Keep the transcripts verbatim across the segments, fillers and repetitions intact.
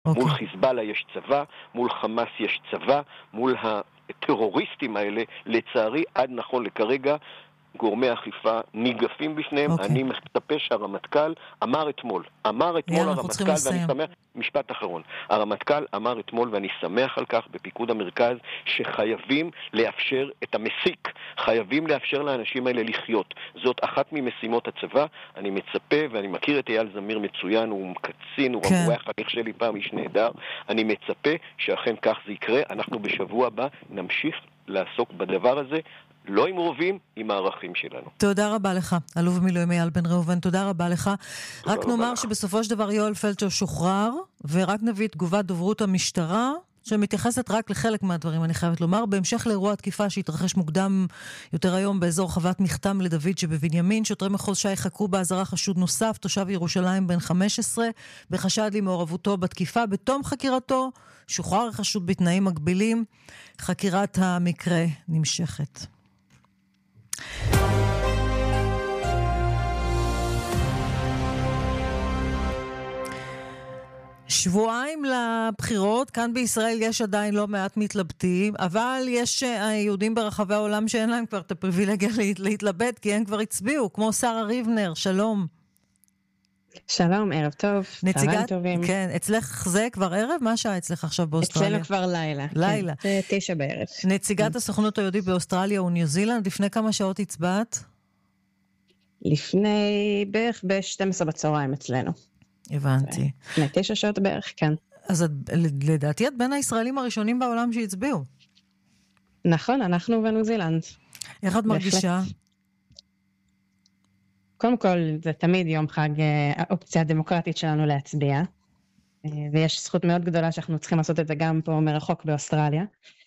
אוקיי. מול חיזבאללה יש צבא, מול חמאס יש צבא, מול הטרוריסטים האלה, לצערי, עד נכון לכרגע, גורמי אכיפה ניגפים בפניהם. אוקיי. אני מצפה שהרמטכ"ל אמר אתמול, אמר אתמול יאללה, אנחנו צריכים הרמטכ"ל, ואני לסיים. שמח, משפט אחרון, הרמטכ"ל אמר אתמול, ואני שמח על כך בפיקוד המרכז, שחייבים לאפשר את המסיק, חייבים לאפשר לאנשים האלה לחיות. זאת אחת ממשימות הצבא. אני מצפה, ואני מכיר את אייל זמיר מצוין, הוא קצין, הוא כן. המורה החניך שלי פעם, איש נהדר. אני מצפה שאכן כך זה יקרה. אנחנו בשבוע הבא נמשיך לעסוק בדבר הזה, לא עם רובים, עם הערכים שלנו. תודה רבה לך, אלוף במילואים אייל בן ראובן, תודה רבה לך. רק רבה נאמר לך. שבסופו של דבר יואל פלדשו שוחרר, ורק נביא את תגובת דוברות המשטרה, שמתייחסת רק לחלק מהדברים, אני חייבת לומר, בהמשך לאירוע התקיפה שהתרחש מוקדם יותר היום באזור חוות מכתם לדוד שבבנימין, שוטרי מחוז שי חקרו באזהרה חשוד נוסף, תושב ירושלים בן חמש עשרה, בחשד למעורבותו בתקיפה. בתום חקירתו שוחרר החשוד בתנאים מגבילים. חקירת המקרה נמשכת. שבועיים לבחירות, כאן בישראל יש עדיין לא מעט מתלבטים, אבל יש יהודים ברחבי העולם שאין להם כבר את הפריבילגיה להתלבט, כי הם כבר הצביעו, כמו שרה ריבנר. שלום. שלום, ערב טוב, צהריים טובים. כן, אצלך זה כבר ערב? מה שעה אצלך עכשיו באוסטרליה? אצלנו כבר לילה. לילה. כן, זה תשע בערב. נציגת הסוכנות היהודית באוסטרליה וניו זילנד, לפני כמה שעות הצבעת? לפני בערך ב-שתים עשרה בצהריים אצלנו. הבנתי. לפני תשע שעות בערך, כן. אז את, לדעתי את בין הישראלים הראשונים בעולם שהצביעו. נכון, אנחנו וניו זילנד. איך את מרגישה? קודם כל, זה תמיד יום חג, האופציה הדמוקרטית שלנו להצביע, ויש זכות מאוד גדולה שאנחנו צריכים לעשות את זה גם פה מרחוק באוסטרליה,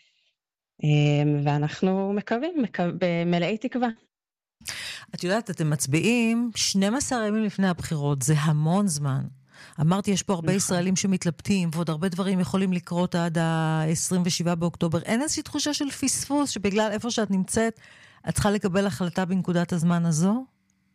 ואנחנו מקווים, במלאי תקווה. את יודעת, אתם מצביעים שנים עשר ימים לפני הבחירות, זה המון זמן. אמרתי, יש פה הרבה נכון. ישראלים שמתלבטים, ועוד הרבה דברים יכולים לקרות עד ה-עשרים ושבעה באוקטובר. אין איזושהי תחושה של פספוס, שבגלל איפה שאת נמצאת, את צריכה לקבל החלטה בנקודת הזמן הזו?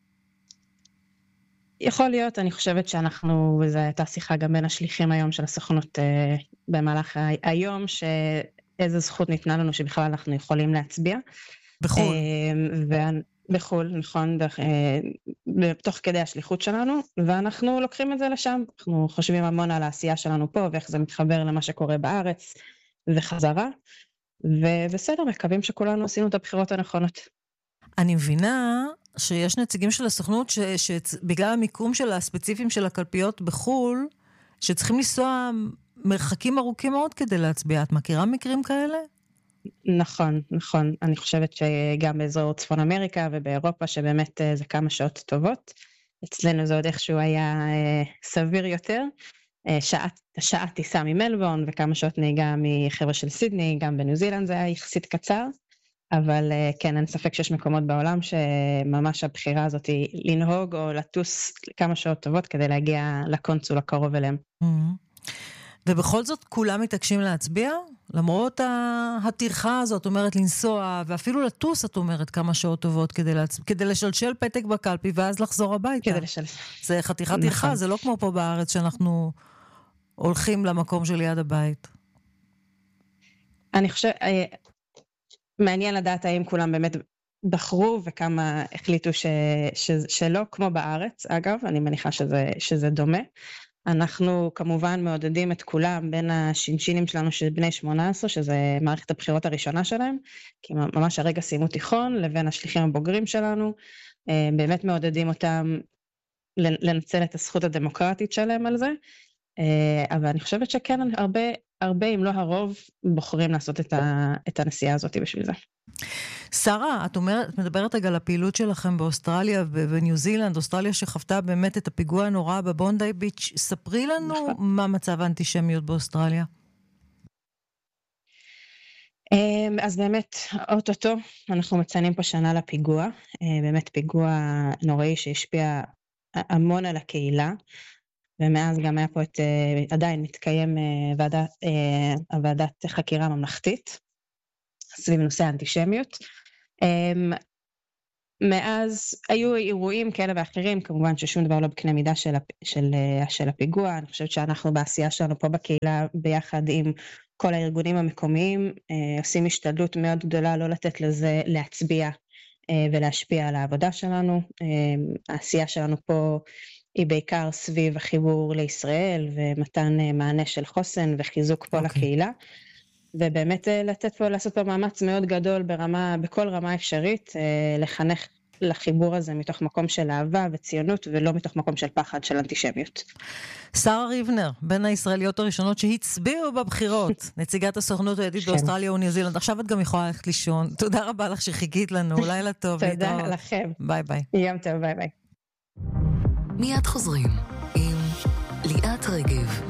יכול להיות, אני חושבת שאנחנו, וזו הייתה שיחה גם בין השליחים היום של הסוכנות אה, במהלך ה- היום, שאיזו זכות ניתנה לנו שבכלל אנחנו יכולים להצביע. בחול. אה, בחול, נכון, דרך, אה, בתוך כדי השליחות שלנו, ואנחנו לוקחים את זה לשם. אנחנו חושבים המון על העשייה שלנו פה, ואיך זה מתחבר למה שקורה בארץ, וחזרה, ובסדר, מקווים שכולנו עשינו את הבחירות הנכונות. אני מבינה שיש נציגים של הסוכנות ש, שבגלל המיקום של הספציפיים של הקלפיות בחול, שצריכים לנסוע מרחקים ארוכים מאוד כדי להצביע. את מכירה מקרים כאלה? נכון, נכון. אני חושבת שגם באזור צפון אמריקה ובאירופה, שבאמת זה כמה שעות טובות. אצלנו זה עוד איכשהו היה אה, סביר יותר. אה, שעת, שעה טיסה ממלבורן וכמה שעות נהיגה מחבר'ה של סידני, גם בניו זילנד זה היה יחסית קצר. אבל כן, אין ספק שיש מקומות בעולם שממש הבחירה הזאת היא לנהוג או לטוס כמה שעות טובות כדי להגיע לקונסול הקרוב אליהם. ובכל זאת כולם מתעקשים להצביע? למרות התרחה הזאת, אומרת לנסוע, ואפילו לטוס, את אומרת כמה שעות טובות כדי, להצ... כדי לשלשל פתק בקלפי ואז לחזור הביתה. כדי לשל... זה חתיכת תרחה, נכון. זה לא כמו פה בארץ שאנחנו הולכים למקום של ליד הבית. אני חושב... מעניין לדעת האם כולם באמת בחרו וכמה החליטו ש, ש, שלא, כמו בארץ, אגב, אני מניחה שזה, שזה דומה. אנחנו כמובן מעודדים את כולם בין השינשינים שלנו של בני שמונה עשרה, שזה מערכת הבחירות הראשונה שלהם, כי ממש הרגע סיימו תיכון, לבין השליחים הבוגרים שלנו, באמת מעודדים אותם לנצל את הזכות הדמוקרטית שלהם על זה, אבל אני חושבת שכן, הרבה, הרבה אם לא הרוב, בוחרים לעשות את, ה, את הנסיעה הזאת בשביל זה. שרה, את אומרת, את מדברת על הפעילות שלכם באוסטרליה ובניו זילנד, אוסטרליה שחוותה באמת את הפיגוע הנורא בבונדי ביץ', ספרי לנו נכון. מה מצב האנטישמיות באוסטרליה. אז באמת, אוטוטו, אנחנו מציינים פה שנה לפיגוע, באמת פיגוע נוראי שהשפיע המון על הקהילה, ומאז גם היה פה את, עדיין מתקיים ועדת, הוועדת חקירה ממלכתית, סביב נושא האנטישמיות. מאז היו אירועים כאלה ואחרים, כמובן ששום דבר לא בקנה מידה של, של, של הפיגוע. אני חושבת שאנחנו בעשייה שלנו פה בקהילה ביחד עם כל הארגונים המקומיים, עושים השתדלות מאוד גדולה לא לתת לזה להצביע ולהשפיע על העבודה שלנו. העשייה שלנו פה היא בעיקר סביב החיבור לישראל ומתן מענה של חוסן וחיזוק פה okay. לקהילה. ובאמת לתת פה, לעשות פה מאמץ מאוד גדול ברמה, בכל רמה אפשרית, לחנך לחיבור הזה מתוך מקום של אהבה וציונות, ולא מתוך מקום של פחד, של אנטישמיות. שרה ריבנר, בין הישראליות הראשונות שהצביעו בבחירות, נציגת הסוכנות היהודית באוסטרליה וניו זילנד. עכשיו את גם יכולה ללכת לישון. תודה רבה לך שחיכית לנו, לילה טוב. תודה לכם. ביי ביי. יום טוב, ביי ביי. מיד חוזרים עם ליאת רגב.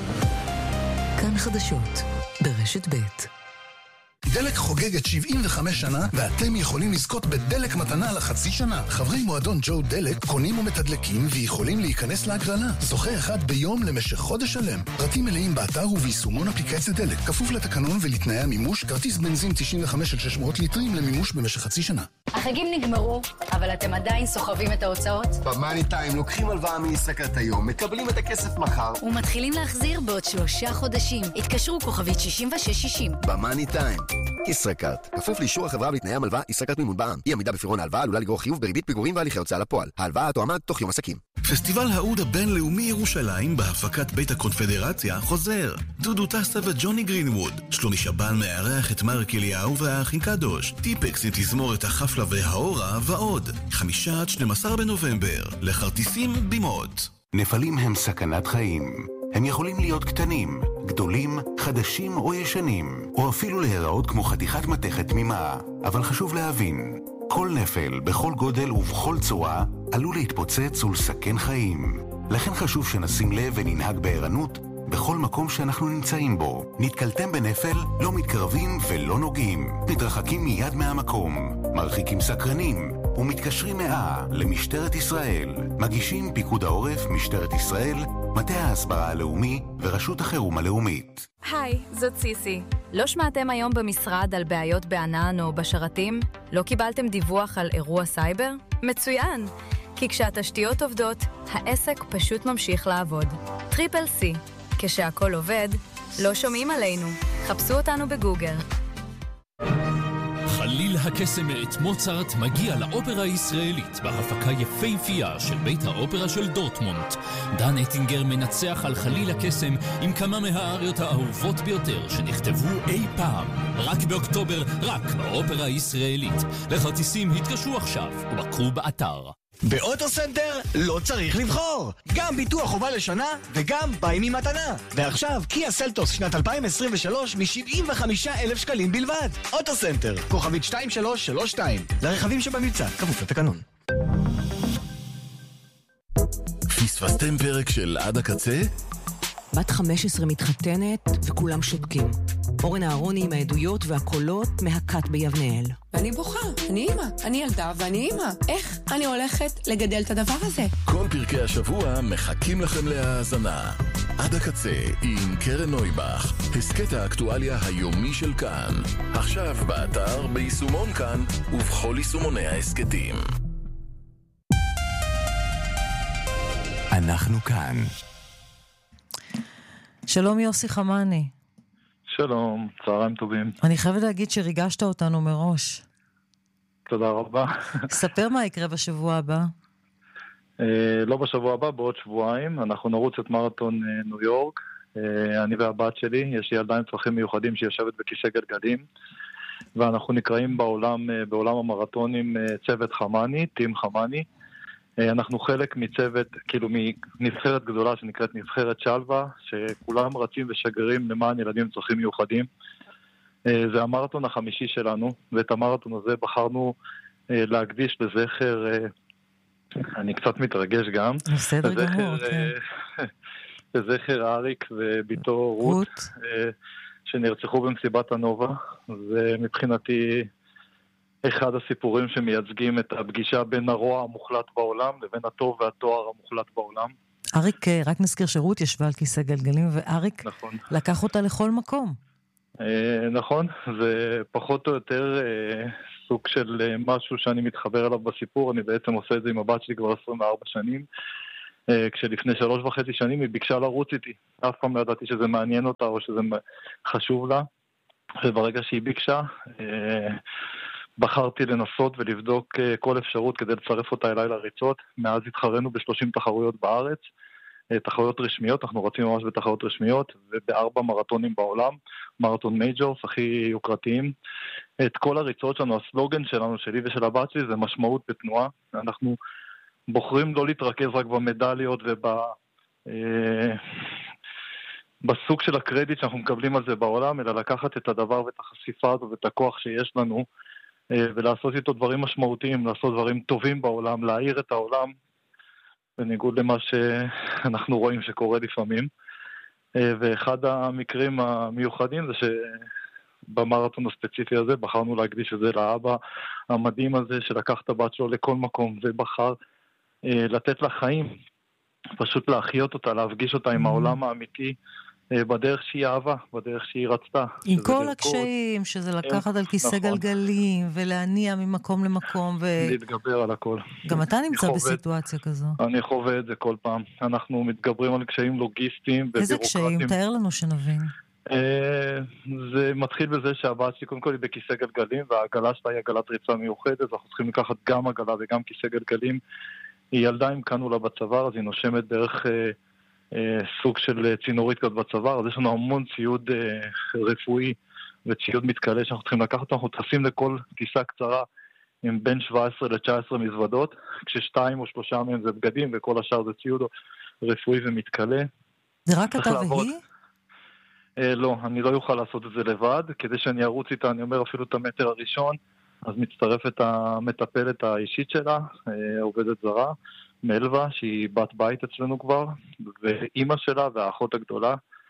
כאן חדשות. ברשת ב'. דלק חוגגת שבעים וחמש שנה, ואתם יכולים לזכות בדלק מתנה לחצי שנה. חברי מועדון ג'ו דלק קונים ומתדלקים ויכולים להיכנס להגרלה. זוכה אחד ביום למשך חודש שלם. פרטים מלאים באתר וביישומון אפליקציה דלק. כפוף לתקנון ולתנאי המימוש, כרטיס בנזין תשעים וחמש של שש מאות ליטרים למימוש במשך חצי שנה. החגים נגמרו, אבל אתם עדיין סוחבים את ההוצאות? במאני טיים לוקחים הלוואה מישראכרט היום, מקבלים את הכסף מחר ומתחילים להחזיר בעוד שלושה חודשים. התקשרו כוכבית שישים ושש שישים. במאני טיים ישראכרט, כפוף לאישור החברה ולתנאי המלווה. ישראכרט מימון בע"מ. אי עמידה בפירעון ההלוואה עלולה לגרור חיוב בריבית פיגורים והליכי הוצאה לפועל. ההלוואה תועמד תוך יום עסקים. פסטיבל האוד הבינלאומי ירושלים בהפקת בית הקונפדרציה חוזר. דודו טסה וג'וני גרינווד. שלומי שבן מארח את מרק אליהו והאחים קדוש. טיפקס עם תזמורת החפלה והאורה ועוד. חמישה עד שנים עשר בנובמבר. לכרטיסים בימות. נפלים הם סכנת חיים. הם יכולים להיות קטנים, גדולים, חדשים או ישנים, או אפילו להיראות כמו חתיכת מתכת תמימה. אבל חשוב להבין, כל נפל, בכל גודל ובכל צורה, עלול להתפוצץ ולסכן חיים. לכן חשוב שנשים לב וננהג בערנות בכל מקום שאנחנו נמצאים בו. נתקלתם בנפל, לא מתקרבים ולא נוגעים. מתרחקים מיד מהמקום, מרחיקים סקרנים, ומתקשרים מאה למשטרת ישראל. מגישים פיקוד העורף, משטרת ישראל, מטה ההסברה הלאומי ורשות החירום הלאומית. היי, זאת סיסי. לא שמעתם היום במשרד על בעיות בענן או בשרתים? לא קיבלתם דיווח על אירוע סייבר? מצוין! כי כשהתשתיות עובדות, העסק פשוט ממשיך לעבוד. טריפל סי. כשהכל עובד, לא שומעים עלינו. חפשו אותנו בגוגל. חליל הקסם מאת מוצרט מגיע לאופרה הישראלית בהפקה יפהפייה של בית האופרה של דורטמונד. דן אטינגר מנצח על חליל הקסם עם כמה מהאריות האהובות ביותר שנכתבו אי פעם. רק באוקטובר, רק באופרה הישראלית. לכרטיסים התקשרו עכשיו ובקרו באתר. באוטוסנטר לא צריך לבחור, גם ביטוח חובה לשנה וגם באים עם מתנה. ועכשיו קיה סלטוס שנת אלפיים עשרים ושלוש מ-שבעים וחמישה אלף שקלים בלבד. אוטוסנטר, כוכבית שתיים שלוש שלוש שתיים, לרכבים שבמבצע, כפוף לתקנון. פספסתם פרק של עד הקצה? בת חמש עשרה מתחתנת וכולם שותקים. אורן אהרוני עם העדויות והקולות מהקת ביבנאל. ואני בוכה, אני אימא, אני ילדה ואני אימא. איך אני הולכת לגדל את הדבר הזה? כל פרקי השבוע מחכים לכם להאזנה. עד הקצה עם קרן נויבך, הסקט האקטואליה היומי של כאן. עכשיו באתר, ביישומון כאן ובכל יישומוני ההסקטים. אנחנו כאן. שלום יוסי חמני. שלום, צהריים טובים. אני חייבת להגיד שריגשת אותנו מראש. תודה רבה. ספר מה יקרה בשבוע הבא. אה, לא בשבוע הבא, בעוד שבועיים. אנחנו נרוץ את מרתון אה, ניו יורק. אה, אני והבת שלי, יש לי ילדה עם צרכים מיוחדים שיושבת בכיסא גלגלים. ואנחנו נקראים בעולם, אה, בעולם המרתונים אה, צוות חמני, טים חמני. אנחנו חלק מצוות, כאילו מנבחרת גדולה שנקראת נבחרת שלווה, שכולם רצים ושגרים למען ילדים צרכים מיוחדים. זה המרתון החמישי שלנו, ואת המרתון הזה בחרנו להקדיש לזכר, אני קצת מתרגש גם, בסדר גמור, כן. לזכר אריק וביתו רות, שנרצחו במסיבת הנובה. זה מבחינתי אחד הסיפורים שמייצגים את הפגישה בין הרוע המוחלט בעולם לבין הטוב והתואר המוחלט בעולם. אריק, רק נזכיר שרות ישבה על כיסא גלגלים, ואריק נכון. לקח אותה לכל מקום. אה, נכון, זה פחות או יותר אה, סוג של משהו שאני מתחבר אליו בסיפור, אני בעצם עושה את זה עם הבת שלי כבר עשרים וארבע שנים, כשלפני שלוש וחצי שנים היא ביקשה לרוץ איתי, אף פעם לא ידעתי שזה מעניין אותה או שזה חשוב לה, וברגע שהיא ביקשה, בחרתי לנסות ולבדוק כל אפשרות כדי לצרף אותה אליי לריצות. מאז התחרנו ב-שלושים תחרויות בארץ, תחרויות רשמיות, אנחנו רצים ממש בתחרויות רשמיות, ובארבע מרתונים בעולם, מרתון מייג'ורס הכי יוקרתיים. את כל הריצות שלנו, הסלוגן שלנו, שלי ושל הבת שלי, זה משמעות בתנועה. אנחנו בוחרים לא להתרכז רק במדליות וב... בסוג של הקרדיט שאנחנו מקבלים על זה בעולם, אלא לקחת את הדבר ואת החשיפה הזו ואת הכוח שיש לנו, ולעשות איתו דברים משמעותיים, לעשות דברים טובים בעולם, להאיר את העולם, בניגוד למה שאנחנו רואים שקורה לפעמים. ואחד המקרים המיוחדים זה שבמרתון הספציפי הזה בחרנו להקדיש את זה לאבא המדהים הזה, שלקח את הבת שלו לכל מקום ובחר לתת לה חיים, פשוט להחיות אותה, להפגיש אותה עם העולם האמיתי, בדרך שהיא אהבה, בדרך שהיא רצתה. עם כל הקשיים, שזה לקחת על כיסא גלגלים, ולהניע ממקום למקום. להתגבר על הכל. גם אתה נמצא בסיטואציה כזו. אני חווה את זה כל פעם. אנחנו מתגברים על קשיים לוגיסטיים ובירוקרטיים. איזה קשיים? תאר לנו שנבין. זה מתחיל בזה שהבת שלי קודם כל היא בכיסא גלגלים, והעגלה שלה היא עגלת ריצה מיוחדת, אז אנחנו צריכים לקחת גם עגלה וגם כיסא גלגלים. היא ילדה עם קנולה בצוואר, אז היא נושמת דרך סוג של צינורית כזאת בצוואר, אז יש לנו המון ציוד רפואי וציוד מתקלה שאנחנו צריכים לקחת, אנחנו טסים לכל טיסה קצרה עם בין שבע עשרה ל-תשע עשרה מזוודות, כששתיים או שלושה מהם זה בגדים וכל השאר זה ציוד רפואי ומתקלה. זה רק אתה והיא? לא, אני לא יוכל לעשות את זה לבד, כדי שאני ארוץ איתה, אני אומר אפילו את המטר הראשון, אז מצטרפת המטפלת האישית שלה, עובדת זרה, מלווה, שהיא בת בית אצלנו כבר, ואימא שלה והאחות הגדולה.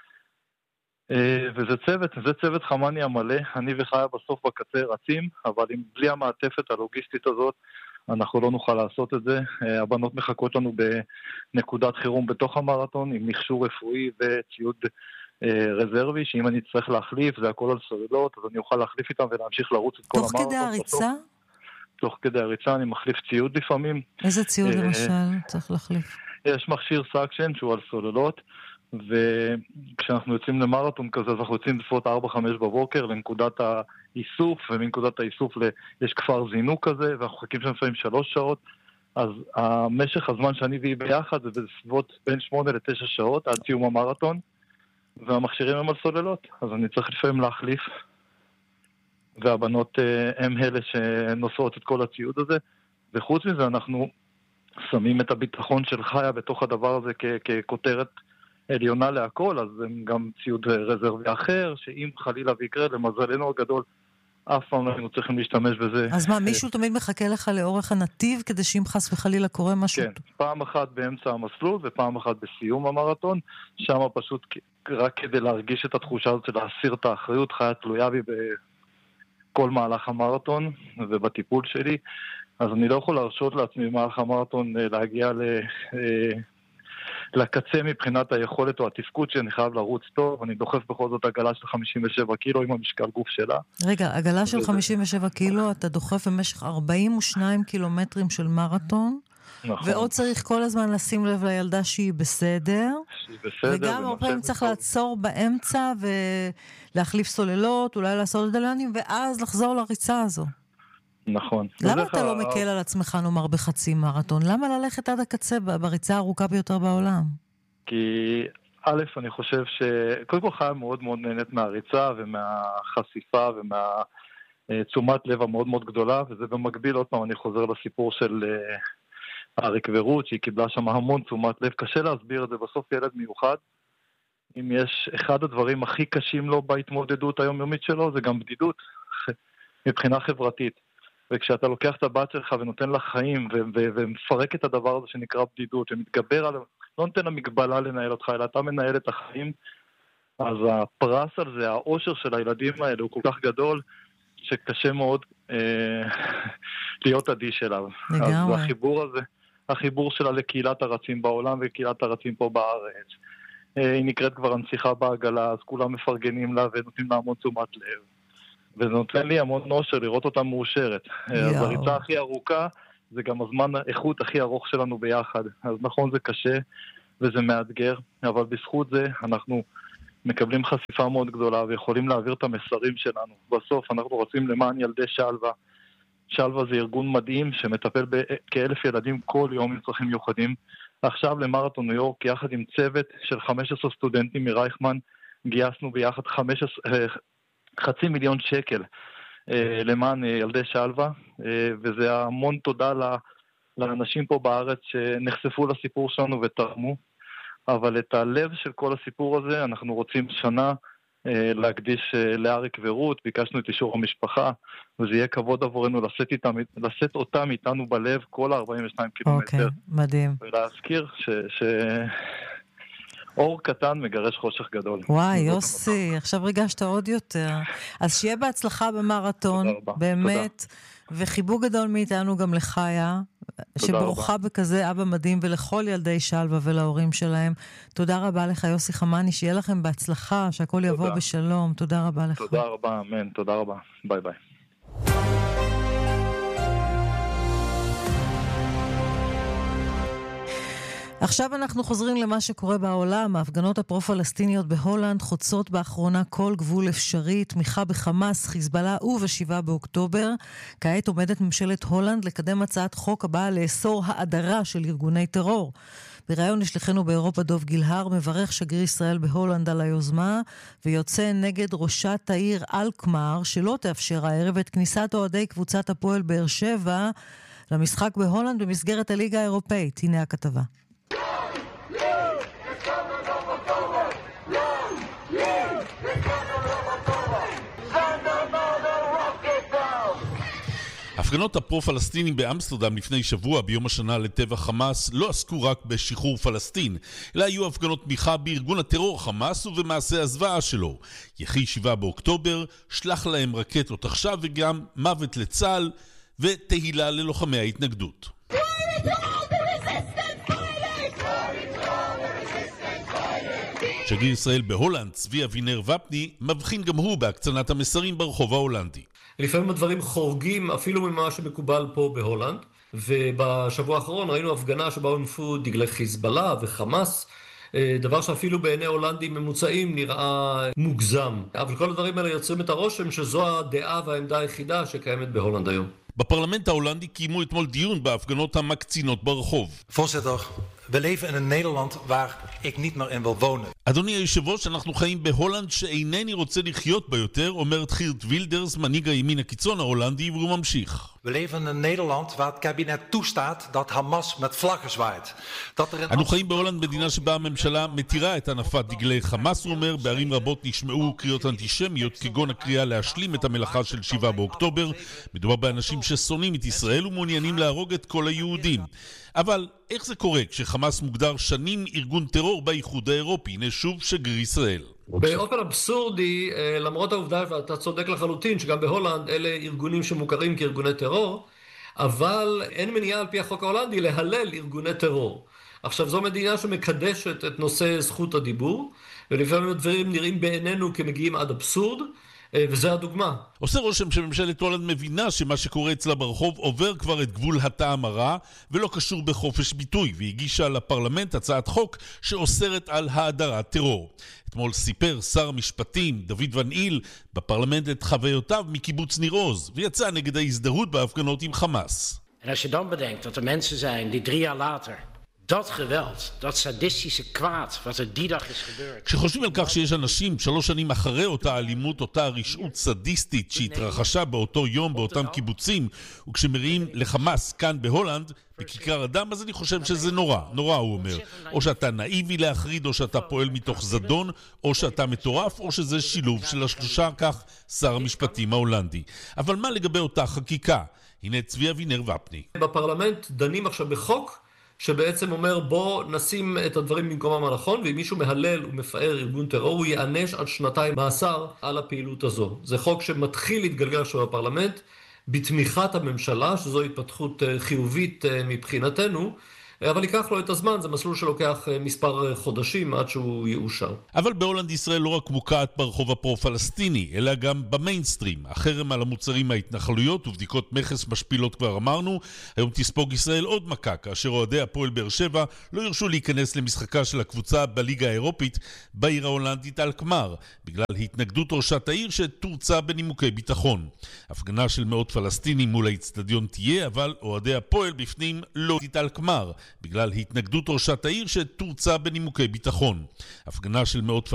וזה צוות, זה צוות חמני המלא, אני וחיה בסוף בקצה רצים, אבל אם בלי המעטפת הלוגיסטית הזאת, אנחנו לא נוכל לעשות את זה. הבנות מחכות לנו בנקודת חירום בתוך המרתון, עם מכשור רפואי וציוד רזרבי, שאם אני צריך להחליף, זה הכל על סוללות, אז אני אוכל להחליף איתם ולהמשיך לרוץ את כל המרתון. תוך כדי הריצה? תוך כדי הריצה אני מחליף ציוד לפעמים. איזה ציוד למשל צריך להחליף? יש מכשיר סאקשן שהוא על סוללות, וכשאנחנו יוצאים למרתון כזה, אז אנחנו יוצאים בסביבות ארבע חמש בבוקר לנקודת האיסוף, ומנקודת האיסוף יש כפר זינוק כזה, ואנחנו חכים שם לפעמים שלוש שעות, אז המשך הזמן שאני והיא ביחד זה בסביבות בין שמונה לתשע שעות עד סיום המרתון, והמכשירים הם על סוללות, אז אני צריך לפעמים להחליף, והבנות הם אלה שנושאות את כל הציוד הזה, וחוץ מזה אנחנו שמים את הביטחון של חיה בתוך הדבר הזה כ- ככותרת עליונה להכל, אז הם גם ציוד רזרבי אחר, שאם חלילה ויקרה, למזלנו הגדול, אף פעם לא היינו צריכים להשתמש בזה. אז מה, מישהו תמיד מחכה לך לאורך הנתיב, כדי שאם חס וחלילה קורה משהו? כן, פעם אחת באמצע המסלול, ופעם אחת בסיום המרתון, שם פשוט רק כדי להרגיש את התחושה הזאת של להסיר את האחריות, חיה תלויה בי בכל מהלך המרתון, ובטיפול שלי, אז אני לא יכול להרשות לעצמי במהלך המרתון להגיע ל... לקצה מבחינת היכולת או התפקוד שאני חייב לרוץ טוב, אני דוחף בכל זאת עגלה של חמישים ושבע קילו עם המשקל גוף שלה. רגע, עגלה של חמישים ושבע קילו, אתה דוחף במשך ארבעים ושניים קילומטרים של מרתון, נכון. ועוד צריך כל הזמן לשים לב לילדה שהיא בסדר, שהיא בסדר וגם הרבה צריך לעצור באמצע ולהחליף סוללות, אולי לעשות דלנים, ואז לחזור לריצה הזו. נכון. למה אתה לא מקל על עצמך, נאמר, בחצי מרתון? למה ללכת עד הקצה בריצה הארוכה ביותר בעולם? כי א', אני חושב ש... קודם כל חיה מאוד מאוד נהנית מהריצה ומהחשיפה ומהתשומת לב המאוד מאוד גדולה, וזה במקביל, עוד פעם, אני חוזר לסיפור של אריק ורות, שהיא קיבלה שם המון תשומת לב. קשה להסביר את זה, בסוף ילד מיוחד. אם יש אחד הדברים הכי קשים לו בהתמודדות היומיומית שלו, זה גם בדידות, מבחינה חברתית. וכשאתה לוקח את הבת שלך ונותן לה חיים ו- ו- ומפרק את הדבר הזה שנקרא בדידות ומתגבר על... לא נותן לה מגבלה לנהל אותך, אלא אתה מנהל את החיים, אז הפרס על זה, האושר של הילדים האלה הוא כל כך גדול, שקשה מאוד אה, להיות אדיש אליו. לגמרי. אז החיבור הזה, החיבור שלה לקהילת הרצים בעולם וקהילת הרצים פה בארץ, אה, היא נקראת כבר הנציחה בעגלה, אז כולם מפרגנים לה ונותנים לה המון תשומת לב. וזה נותן לי המון נושר לראות אותה מאושרת. אז הריצה הכי ארוכה, זה גם הזמן האיכות הכי ארוך שלנו ביחד. אז נכון, זה קשה וזה מאתגר, אבל בזכות זה אנחנו מקבלים חשיפה מאוד גדולה ויכולים להעביר את המסרים שלנו. בסוף אנחנו רוצים למען ילדי שלווה. שלווה זה ארגון מדהים שמטפל בכאלף ילדים כל יום עם צרכים מיוחדים. עכשיו למרתון ניו יורק, יחד עם צוות של חמישה עשר סטודנטים מרייכמן, גייסנו ביחד חמש עשרה, חצי מיליון שקל למען ילדי שלווה, וזה המון תודה לאנשים פה בארץ שנחשפו לסיפור שלנו ותרמו. אבל את הלב של כל הסיפור הזה אנחנו רוצים שנה להקדיש לאריק ורות, ביקשנו את אישור המשפחה, וזה יהיה כבוד עבורנו לשאת, איתם, לשאת אותם איתנו בלב כל ה-ארבעים ושניים קילומטר. אוקיי, מדהים. ולהזכיר ש... ש... אור קטן מגרש חושך גדול. וואי, יוסי, עכשיו ריגשת עוד יותר. אז שיהיה בהצלחה במרתון, באמת, וחיבוק גדול מאיתנו גם לחיה, שברוכה בכזה אבא מדהים, ולכל ילדי שלווה ולהורים שלהם. תודה רבה לך, יוסי חמני, שיהיה לכם בהצלחה, שהכל יבוא בשלום. תודה רבה לך. תודה רבה, אמן, תודה רבה. ביי ביי. עכשיו אנחנו חוזרים למה שקורה בעולם. ההפגנות הפרו-פלסטיניות בהולנד חוצות באחרונה כל גבול אפשרי, תמיכה בחמאס, חיזבאללה ובשבעה באוקטובר. כעת עומדת ממשלת הולנד לקדם הצעת חוק הבאה לאסור האדרה של ארגוני טרור. בראיון לשליחנו באירופה דוב גילהר מברך שגריר ישראל בהולנד על היוזמה, ויוצא נגד ראשת העיר אלקמר שלא תאפשר הערב את כניסת אוהדי קבוצת הפועל באר שבע למשחק בהולנד במסגרת הליגה האירופאית. הנה הכתבה. הפגנות הפרו-פלסטינים באמסטרדם לפני שבוע ביום השנה לטבח חמאס לא עסקו רק בשחרור פלסטין, אלא היו הפגנות תמיכה בארגון הטרור חמאס ובמעשה הזוועה שלו. יחי שבעה באוקטובר, שלח להם רקטות עכשיו וגם מוות לצה"ל ותהילה ללוחמי ההתנגדות. שגריר ישראל בהולנד, צבי אבינר ופני, מבחין גם הוא בהקצנת המסרים ברחוב ההולנדי. לפעמים הדברים חורגים אפילו ממה שמקובל פה בהולנד, ובשבוע האחרון ראינו הפגנה שבה הונפו דגלי חיזבאללה וחמאס, דבר שאפילו בעיני הולנדים ממוצעים נראה מוגזם. אבל כל הדברים האלה יוצרים את הרושם שזו הדעה והעמדה היחידה שקיימת בהולנד היום. בפרלמנט ההולנדי קיימו אתמול דיון בהפגנות המקצינות ברחוב. Voorzitter, we leven in een Nederland waar ik niet meer in wil wonen. אדוני היושב ראש, אנחנו חיים בהולנד שאינני רוצה לחיות בה יותר, אומר חירט וילדרס, מנהיג הימין הקיצון ההולנדי, והוא ממשיך. We leven in een Nederland waar het kabinet toestaat dat Hamas met vlaggen zwaait. Dat er in אנו חיים בהולנד מדינה שבה הממשלה מתירה את הנפת דגלי חמאס, הוא אומר. בערים רבות נשמעו קריאות אנטישמיות כגון הקריאה להשלים את המלאכה של שבעה באוקטובר. מדובר באנשים ששונאים את ישראל ומעוניינים להרוג את כל היהודים. אבל איך זה קורה כשחמאס מוגדר שנים ארגון טרור באיחוד האירופי? הנה שוב שגריר ישראל. באופן אבסורדי, למרות העובדה ואתה צודק לחלוטין שגם בהולנד אלה ארגונים שמוכרים כארגוני טרור, אבל אין מניעה על פי החוק ההולנדי להלל ארגוני טרור. עכשיו זו מדינה שמקדשת את נושא זכות הדיבור, ולפעמים הדברים נראים בעינינו כמגיעים עד אבסורד, וזה הדוגמה. עושה רושם שממשלת הולנד מבינה שמה שקורה אצלה ברחוב עובר כבר את גבול הטעם הרע ולא קשור בחופש ביטוי, והגישה לפרלמנט הצעת חוק שאוסרת על האדרת טרור. אתמול סיפר שר המשפטים דוד ון איל בפרלמנט את חוויותיו מקיבוץ ניר עוז, ויצא נגד ההזדהות בהפגנות עם חמאס. En als je dan bedenkt dat er mensen zijn die drie jaar later dat geweld, dat sadistische kwaad wat er die dag is gebeurd. כשחושבים על כך שיש אנשים שלוש שנים אחרי אותה אלימות, אותה רשעות סדיסטית שהתרחשה באותו יום באותם קיבוצים, וכשמריעים לחמאס כאן בהולנד בכיכר אדם, אז אני חושב שזה נורא, נורא הוא אומר. או שאתה נאיבי להחריד, או שאתה פועל מתוך זדון, או שאתה מטורף, או שזה שילוב של השלושה, כך שר המשפטים ההולנדי. אבל מה לגבי אותה חקיקה? הנה צבי אבינר ופני. בפרלמנט דנים עכשיו בחוק שבעצם אומר בוא נשים את הדברים במקומם הנכון, ואם מישהו מהלל ומפאר ארגון טרור הוא יענש עד שנתיים מאסר על הפעילות הזו. זה חוק שמתחיל להתגלגל עכשיו בפרלמנט בתמיכת הממשלה, שזו התפתחות חיובית מבחינתנו, אבל ייקח לו את הזמן, זה מסלול שלוקח מספר חודשים עד שהוא יאושר. אבל בהולנד ישראל לא רק מוקעת ברחוב הפרו-פלסטיני, אלא גם במיינסטרים. החרם על המוצרים מההתנחלויות ובדיקות מכס משפילות כבר אמרנו. היום תספוג ישראל עוד מכה, כאשר אוהדי הפועל באר שבע לא ירשו להיכנס למשחקה של הקבוצה בליגה האירופית בעיר ההולנדית אלקמר, בגלל התנגדות ראשת העיר שתורצה בנימוקי ביטחון. הפגנה של מאות פלסטינים מול האצטדיון תהיה, אבל אוהדי הפועל בפנים לא תתאלקמר, בגלל התנגדות ראשת העיר שתורצה בנימוקי ביטחון. הפגנה של מאות